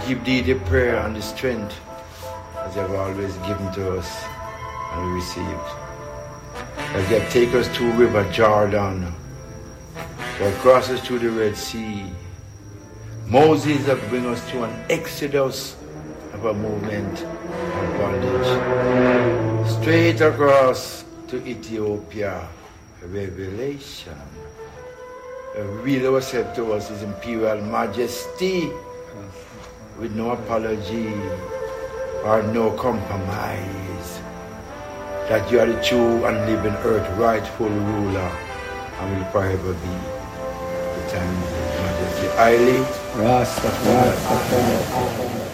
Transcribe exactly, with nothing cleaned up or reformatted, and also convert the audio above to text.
give thee the prayer and the strength as you have always given to us and we received. As you have taken us through River Jordan, you have crossed us through the Red Sea. Moses has bring us to an exodus of a movement of bondage. Straight across to Ethiopia, revelation. Reveal ourselves to us His Imperial Majesty with no apology or no compromise. That you are the true and living earth rightful ruler and will forever be. The time is Majesty. Highly Rastafari.